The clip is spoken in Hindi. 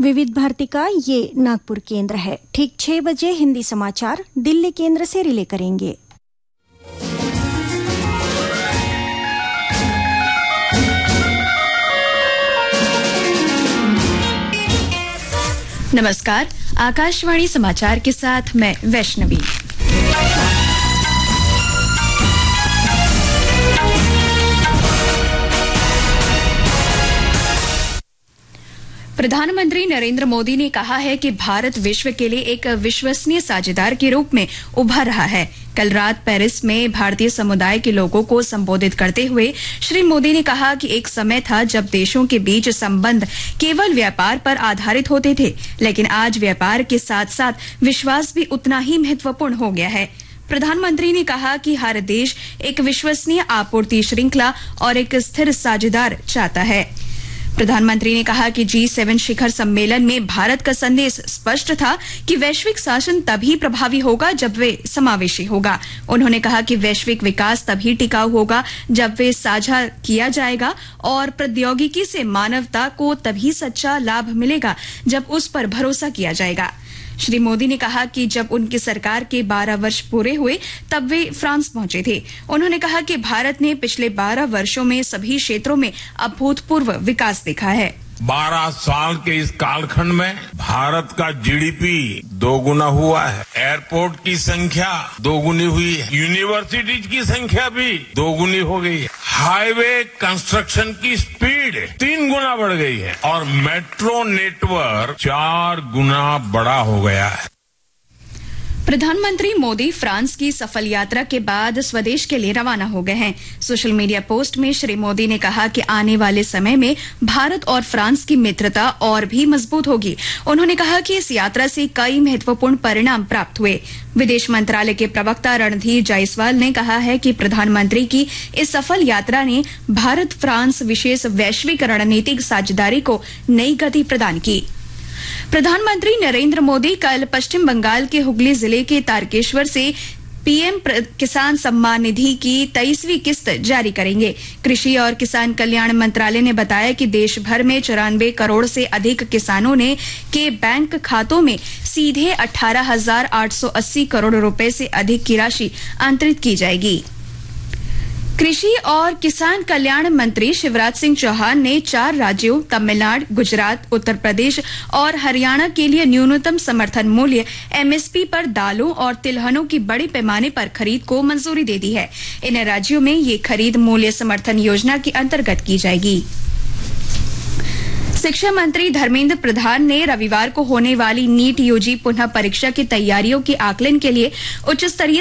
विविध भारती का ये नागपुर केंद्र है। ठीक 6 बजे हिंदी समाचार दिल्ली केंद्र से रिले करेंगे। नमस्कार, आकाशवाणी समाचार के साथ मैं वैष्णवी। प्रधानमंत्री नरेंद्र मोदी ने कहा है कि भारत विश्व के लिए एक विश्वसनीय साझेदार के रूप में उभर रहा है। कल रात पेरिस में भारतीय समुदाय के लोगों को संबोधित करते हुए श्री मोदी ने कहा कि एक समय था जब देशों के बीच संबंध केवल व्यापार पर आधारित होते थे, लेकिन आज व्यापार के साथ साथ विश्वास भी उतना ही महत्वपूर्ण हो गया है। प्रधानमंत्री ने कहा कि हर देश एक विश्वसनीय आपूर्ति श्रृंखला और एक स्थिर साझेदार चाहता है। प्रधानमंत्री ने कहा कि G7 शिखर सम्मेलन में भारत का संदेश स्पष्ट था कि वैश्विक शासन तभी प्रभावी होगा जब वे समावेशी होगा। उन्होंने कहा कि वैश्विक विकास तभी टिकाऊ होगा जब वे साझा किया जाएगा और प्रौद्योगिकी से मानवता को तभी सच्चा लाभ मिलेगा जब उस पर भरोसा किया जाएगा। श्री मोदी ने कहा कि जब उनकी सरकार के 12 वर्ष पूरे हुए तब वे फ्रांस पहुंचे थे। उन्होंने कहा कि भारत ने पिछले 12 वर्षों में सभी क्षेत्रों में अभूतपूर्व विकास देखा है। 12 साल के इस कालखंड में भारत का जीडीपी दोगुना हुआ है, एयरपोर्ट की संख्या दोगुनी हुई है, यूनिवर्सिटीज की संख्या भी दोगुनी हो गई है, हाईवे कंस्ट्रक्शन की स्पीड 3 गुना बढ़ गई है और मेट्रो नेटवर्क 4 गुना बड़ा हो गया है। प्रधानमंत्री मोदी फ्रांस की सफल यात्रा के बाद स्वदेश के लिए रवाना हो गए हैं। सोशल मीडिया पोस्ट में श्री मोदी ने कहा कि आने वाले समय में भारत और फ्रांस की मित्रता और भी मजबूत होगी। उन्होंने कहा कि इस यात्रा से कई महत्वपूर्ण परिणाम प्राप्त हुए। विदेश मंत्रालय के प्रवक्ता रणधीर जायसवाल ने कहा है कि प्रधानमंत्री की इस सफल यात्रा ने भारत फ्रांस विशेष वैश्विक रणनीतिक साझेदारी को नई गति प्रदान की। प्रधानमंत्री नरेंद्र मोदी कल पश्चिम बंगाल के हुगली जिले के तारकेश्वर से पीएम किसान सम्मान निधि की 23वीं किस्त जारी करेंगे। कृषि और किसान कल्याण मंत्रालय ने बताया कि देश भर में 94 करोड़ से अधिक किसानों के बैंक खातों में सीधे 18,880 करोड़ रुपए से अधिक की राशि अंतरित की जाएगी। कृषि और किसान कल्याण मंत्री शिवराज सिंह चौहान ने 4 राज्यों तमिलनाडु, गुजरात, उत्तर प्रदेश और हरियाणा के लिए न्यूनतम समर्थन मूल्य MSP पर दालों और तिलहनों की बड़े पैमाने पर खरीद को मंजूरी दे दी है। इन राज्यों में ये खरीद मूल्य समर्थन योजना के अंतर्गत की जाएगी। शिक्षा मंत्री धर्मेंद्र प्रधान ने रविवार को होने वाली नीट यूजी पुनः परीक्षा की तैयारियों के आकलन के लिए उच्च स्तरीय